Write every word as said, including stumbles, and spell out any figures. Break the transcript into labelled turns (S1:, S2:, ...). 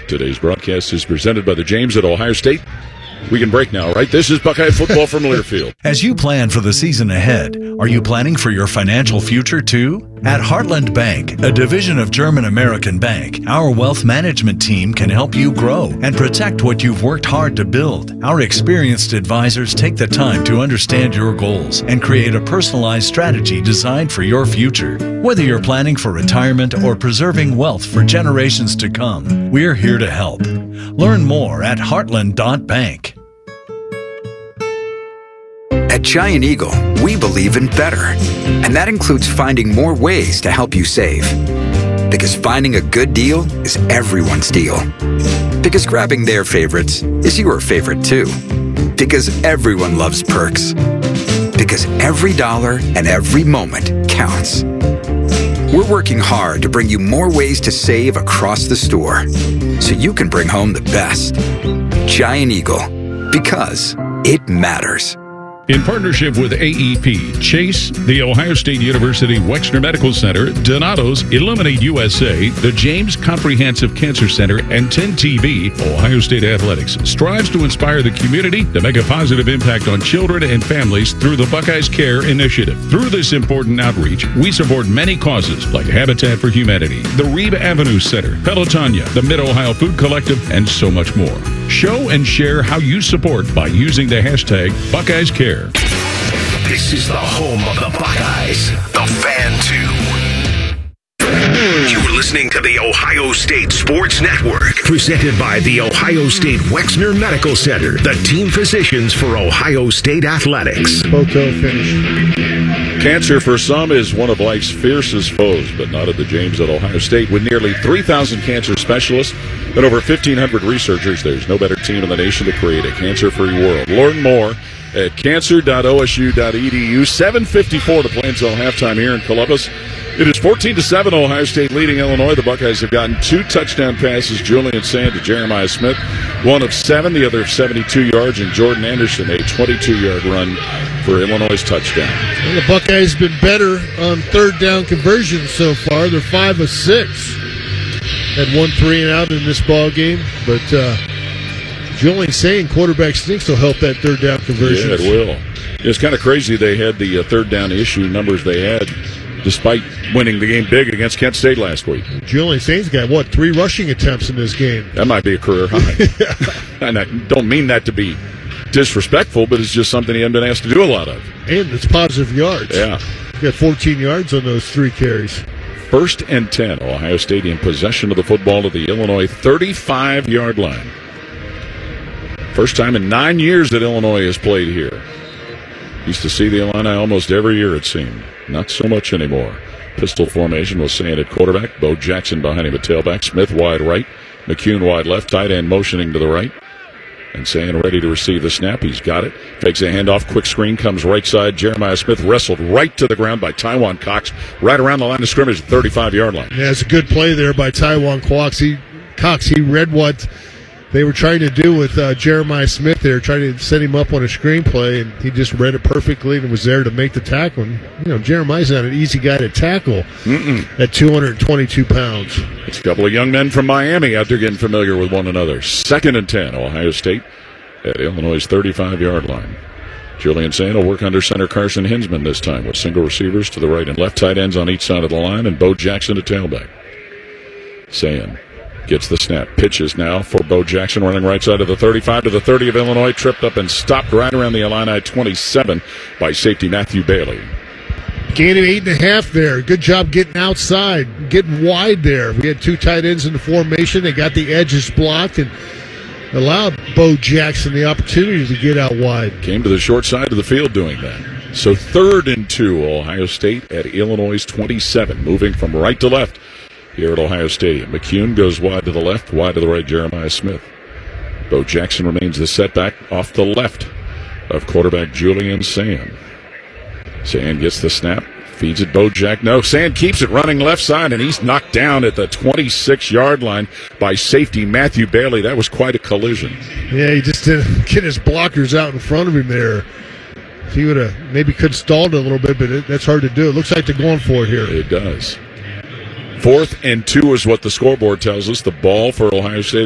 S1: Today's broadcast is presented by the James at Ohio State. We can break now, right? This is Buckeye football from Learfield.
S2: As you plan for the season ahead, are you planning for your financial future too? At Heartland Bank, a division of German American Bank, our wealth management team can help you grow and protect what you've worked hard to build. Our experienced advisors take the time to understand your goals and create a personalized strategy designed for your future. Whether you're planning for retirement or preserving wealth for generations to come, we're here to help. Learn more at heartland dot bank.
S3: At Giant Eagle, we believe in better, and that includes finding more ways to help you save. Because finding a good deal is everyone's deal. Because grabbing their favorites is your favorite too. Because everyone loves perks. Because every dollar and every moment counts. We're working hard to bring you more ways to save across the store, so you can bring home the best. Giant Eagle, because it matters.
S1: In partnership with A E P, Chase, the Ohio State University Wexner Medical Center, Donato's, Illuminate U S A, the James Comprehensive Cancer Center, and ten T V, Ohio State Athletics strives to inspire the community to make a positive impact on children and families through the Buckeyes Care Initiative. Through this important outreach, we support many causes like Habitat for Humanity, the Reeb Avenue Center, Pelotonia, the Mid-Ohio Food Collective, and so much more. Show and share how you support by using the hashtag Buckeyes Care.
S4: This is the home of the Buckeyes, the Fan two. You're listening to the Ohio State Sports Network, presented by the Ohio State Wexner Medical Center, the team physicians for Ohio State athletics.
S5: Photo finish.
S1: Cancer for some is one of life's fiercest foes, but not at the James at Ohio State. With nearly three thousand cancer specialists and over fifteen hundred researchers, there's no better team in the nation to create a cancer-free world. Learn more at cancer dot O S U dot E D U. seven fifty-four to play until halftime here in Columbus. It is fourteen to seven, Ohio State leading Illinois. The Buckeyes have gotten two touchdown passes, Julian Sand to Jeremiah Smith, one of seven, the other seventy-two yards, and Jordan Anderson, a twenty-two-yard run for Illinois' touchdown.
S5: Well, the Buckeyes have been better on third down conversions so far. They're five of six. Had one three and out in this ball game, but uh, Julian saying quarterback sneaks will help that third down conversion.
S1: Yeah, it will. It's kind of crazy they had the uh, third down issue numbers they had, despite winning the game big against Kent State last week.
S5: Julian Saints got, what, three rushing attempts in this game?
S1: That might be a career high. And I don't mean that to be disrespectful, but it's just something he hasn't been asked to do a lot of.
S5: And it's positive yards.
S1: Yeah.
S5: He got fourteen yards on those three carries.
S1: First and ten, Ohio State in possession of the football at the Illinois thirty-five-yard line. First time in nine years that Illinois has played here. Used to see the Illini almost every year, it seemed. Not so much anymore. Pistol formation was Sand at quarterback. Bo Jackson behind him at tailback. Smith wide right. McCune wide left. Tight end motioning to the right. And Sand ready to receive the snap. He's got it. Fakes a handoff. Quick screen. Comes right side. Jeremiah Smith wrestled right to the ground by Taiwan Cox. Right around the line of scrimmage, thirty-five-yard line.
S5: Yeah, it's a good play there by Taiwan Cox. He, Cox, he read what they were trying to do with uh, Jeremiah Smith there, trying to set him up on a screenplay, and he just read it perfectly and was there to make the tackle. And, you know, Jeremiah's not an easy guy to tackle Mm-mm. at two hundred twenty-two pounds.
S1: It's a couple of young men from Miami out there getting familiar with one another. Second and ten, Ohio State at Illinois' thirty-five-yard line. Julian Sand will work under center Carson Hinsman this time with single receivers to the right and left, tight ends on each side of the line, and Bo Jackson to tailback. Sand gets the snap. Pitches now for Bo Jackson running right side of the thirty-five to the thirty of Illinois. Tripped up and stopped right around the Illini twenty-seven by safety Matthew Bailey.
S5: Gain of eight and a half there. Good job getting outside, getting wide there. We had two tight ends in the formation. They got the edges blocked and allowed Bo Jackson the opportunity to get out wide.
S1: Came to the short side of the field doing that. So third and two, Ohio State at Illinois' twenty-seven, moving from right to left here at Ohio Stadium. McCune goes wide to the left, wide to the right, Jeremiah Smith. Bo Jackson remains the setback off the left of quarterback Julian Sand. Sand gets the snap, feeds it Bo Jack. No, Sand keeps it running left side, and he's knocked down at the twenty-six-yard line by safety Matthew Bailey. That was quite a collision.
S5: Yeah, he just didn't get his blockers out in front of him there. If he would have maybe could stalled it a little bit, but it, that's hard to do. It looks like they're going for it here.
S1: It does. Fourth and two is what the scoreboard tells us. The ball for Ohio State